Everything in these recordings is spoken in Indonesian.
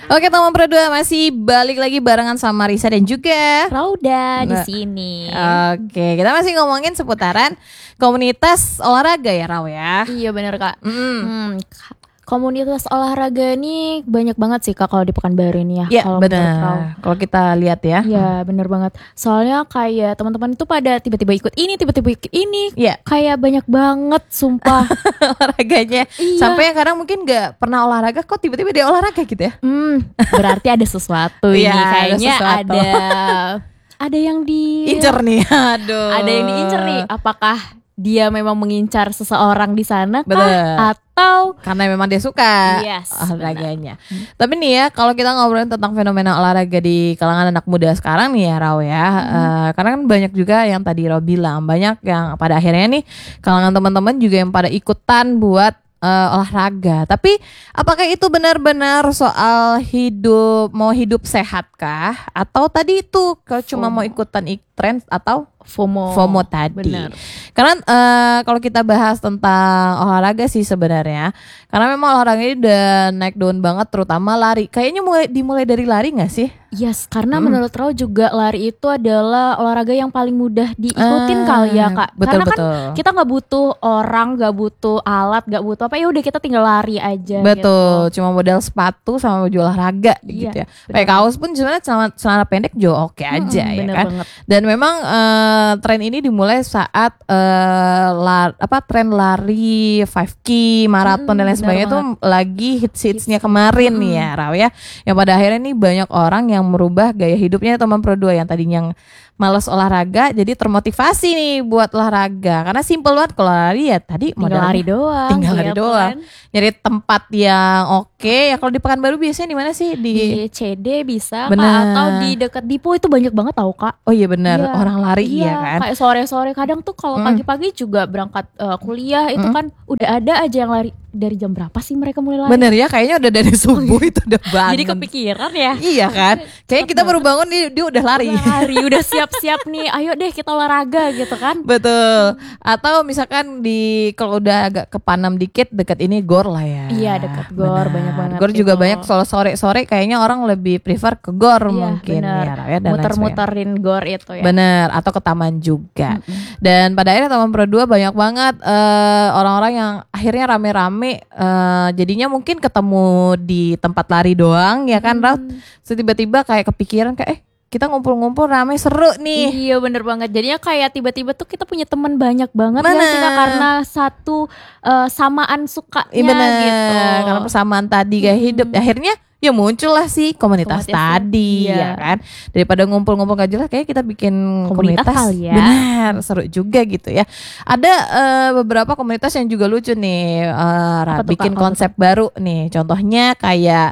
Oke, teman berdua masih balik lagi barengan sama Risa dan juga Rauda di sini. Oke, kita masih ngomongin seputaran komunitas olahraga ya, Rau ya. Iya benar Kak. Komunitas olahraga ini banyak banget sih Kak kalau di Pekanbaru ini ya. Iya Kalau menurut Rau. benar. Kalau kita lihat ya. Iya benar banget. Soalnya kayak teman-teman itu pada tiba-tiba ikut ini, tiba-tiba ikut ini. Iya. Kayak banyak banget, sumpah. Olahraganya. Iya. Sampai yang kadang mungkin nggak pernah olahraga, kok tiba-tiba dia olahraga gitu ya. Berarti ada sesuatu ini. Iya, ada Kayaknya sesuatu. ada yang di Incer nih, aduh. Ada yang diincer nih. Apakah dia memang mengincar seseorang di sana kah? Bener. Atau Karena memang dia suka Yes, olahraganya. Tapi nih ya, kalau kita ngobrolin tentang fenomena olahraga di kalangan anak muda sekarang nih ya, Rau ya. Karena kan banyak juga yang tadi Rau bilang, banyak yang pada akhirnya nih kalangan teman-teman juga yang pada ikutan buat olahraga. Tapi apakah itu benar-benar soal mau hidup sehat kah? Atau tadi itu kalau cuma mau ikutan tren atau FOMO tadi. Benar. Karena kalau kita bahas tentang olahraga sih sebenarnya, karena memang olahraga ini udah naik daun banget, terutama lari. Kayaknya dimulai dari lari nggak sih? Yes, karena menurut Rao juga lari itu adalah olahraga yang paling mudah diikutin kali ya Kak. Betul, Karena betul. kan kita nggak butuh orang, nggak butuh alat, nggak butuh apa, ya udah kita tinggal lari aja. Betul, Gitu. cuma modal sepatu sama baju olahraga Iya, gitu ya. benar. Pakai kaos pun sebenarnya celana pendek juga oke aja ya Bener kan. banget. Dan memang tren ini dimulai saat tren lari 5K, maraton dan lain bener sebagainya itu lagi hits-hitsnya kemarin nih ya, Rau ya. Yang pada akhirnya nih banyak orang yang merubah gaya hidupnya teman Pro 2 yang tadinya malas olahraga jadi termotivasi nih buat olahraga. Karena simple banget kalau lari ya tadi Tinggal modalnya lari doang. tinggal lari gitu doang. kan. Nyari tempat yang oke. Ya kalau di Pekanbaru biasanya di mana sih? Di CD bisa Kak, Bener. atau di dekat Dipo itu banyak banget tahu Kak. Oh iya benar, Iya. orang lari Iya, iya kan. kayak sore-sore kadang tuh kalau pagi-pagi juga berangkat kuliah itu kan udah ada aja yang lari. Dari jam berapa sih mereka mulai lari? Bener ya, kayaknya udah dari subuh itu udah bangun. Jadi kepikiran ya. Iya kan. Kayaknya kita baru bangun dia udah lari. Udah lari, udah siap-siap nih. Ayo deh kita olahraga gitu kan. Betul. Atau misalkan kalau udah agak ke Panam dikit dekat ini GOR lah ya. Iya, dekat GOR, Benar. banyak banget GOR juga gitu. banyak soal sore-sore kayaknya orang lebih prefer ke GOR mungkin bener. ya, Rau ya, dan lain sebagainya. Muter-muterin GOR itu ya. Bener, atau ke taman juga. Dan pada akhirnya Taman Pro 2 banyak banget orang-orang yang akhirnya rame-rame jadinya mungkin ketemu di tempat lari doang ya kan, Raut. So, tiba-tiba kayak kepikiran kayak kita ngumpul-ngumpul rame seru nih. Iya bener banget. Jadinya kayak tiba-tiba tuh kita punya teman banyak banget ya Bener. sih Kak, karena satu samaan sukanya Bener, gitu. karena persamaan tadi gaya hidup. Akhirnya ya muncullah sih komunitas tadi iya. ya kan. Daripada ngumpul-ngumpul gak jelas kayak kita bikin Komunitas komunitas kali ya. Benar, seru juga gitu ya. Ada beberapa komunitas yang juga lucu nih, Apa tuh, bikin Kak? konsep baru nih. Contohnya kayak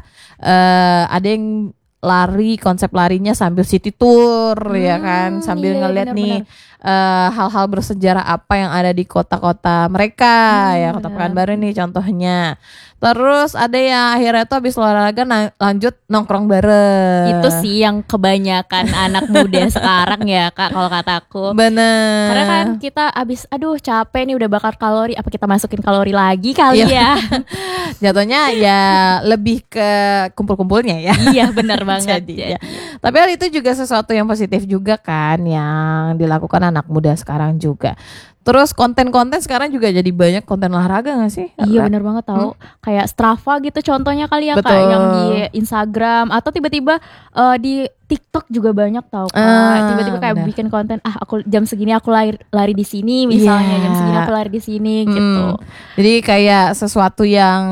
ada yang konsep larinya sambil city tour ya kan, sambil iya, ngeliat nih benar-benar. hal-hal bersejarah apa yang ada di kota-kota mereka ya, kota benar. Pekanbaru nih contohnya. Terus ada yang akhirnya tuh habis olahraga lanjut nongkrong bareng. Itu sih yang kebanyakan anak muda sekarang ya Kak kalau kataku. Bener. Karena kan kita abis aduh capek nih udah bakar kalori, apa kita masukin kalori lagi kali ya. Jatuhnya ya lebih ke kumpul-kumpulnya ya. Iya benar banget. Jadi, ya. Tapi hal itu juga sesuatu yang positif juga kan yang dilakukan anak muda sekarang juga. Terus konten-konten sekarang juga jadi banyak konten olahraga gak sih? Iya benar banget tahu. Kayak Strava gitu contohnya kali ya Kak, Betul. yang di Instagram atau tiba-tiba di TikTok juga banyak tahu Kak. Tiba-tiba kayak benar. bikin konten, aku jam segini aku lari di sini misalnya, Iya. jam segini aku lari di sini gitu. Jadi kayak sesuatu yang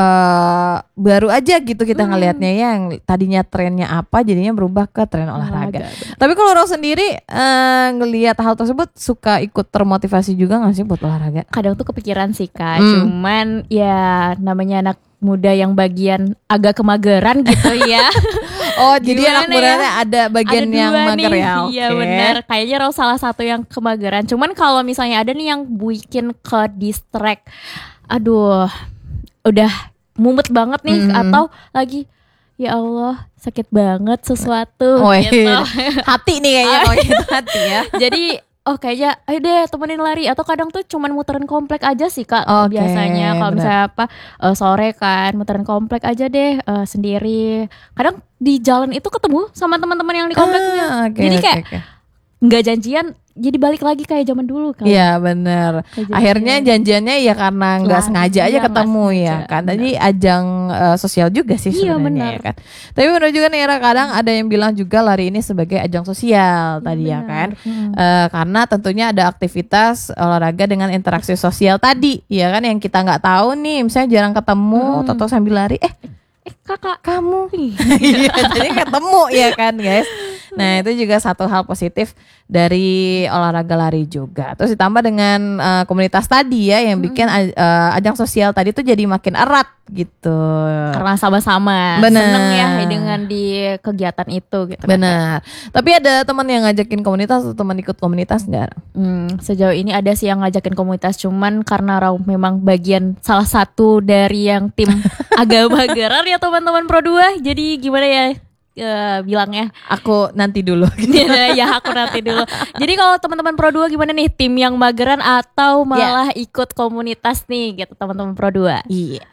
baru aja gitu kita ngelihatnya ya, yang tadinya trennya apa jadinya berubah ke tren olahraga. Tapi kalau Ro sendiri ngelihat hal tersebut suka ikut termotivasi juga gak sih buat olahraga? Kadang tuh kepikiran sih Kak, cuman ya namanya anak muda yang bagian agak kemageran gitu ya. Oh jadi anak Gimana mudanya ya? ada bagian Ada yang dua mager nih. ya. Iya Oke. benar. Kayaknya Rose salah satu yang kemageran. Cuman kalau misalnya ada nih yang bikin ke distract, aduh, udah mumet banget nih atau lagi ya Allah sakit banget sesuatu Oh, gitu. hati nih kayaknya kalau gitu hati ya. Jadi oh kayaknya ayo deh temenin lari, atau kadang tuh cuman muterin komplek aja sih Kak. Oke, Biasanya kalau benar. misalnya sore kan muterin komplek aja deh sendiri. Kadang di jalan itu ketemu sama teman-teman yang di kompleknya. Oke, Jadi oke, kayak oke. nggak janjian, jadi balik lagi kayak zaman dulu kan. Iya bener. Kayak Akhirnya janjiannya ya karena nggak Lari, sengaja aja iya, nggak ketemu ya sengaja, kan. Tadi bener. ajang sosial juga sih Iya, sebenarnya benar. ya kan. Tapi bener juga nih Ra, kadang ada yang bilang juga lari ini sebagai ajang sosial tadi ya kan. Karena tentunya ada aktivitas olahraga dengan interaksi sosial tadi ya kan, yang kita nggak tahu nih, misalnya jarang ketemu, atau sambil lari Kakak kamu iya jadi ketemu ya kan guys. Nah itu juga satu hal positif dari olahraga lari juga. Terus ditambah dengan komunitas tadi ya yang bikin ajang sosial tadi tuh jadi makin erat gitu. karena sama-sama Bener. seneng ya dengan di kegiatan itu gitu. Benar. Tapi ada teman yang ngajakin komunitas atau teman ikut komunitas nggak? Sejauh ini ada sih yang ngajakin komunitas, cuman karena Raum memang bagian salah satu dari yang tim agak-agaran ya teman-teman Pro 2. Jadi gimana ya bilangnya? Aku nanti dulu. Ya aku nanti dulu. Jadi kalau teman-teman Pro 2 gimana nih, tim yang mageran atau malah ikut komunitas nih gitu teman-teman Pro 2? Iya.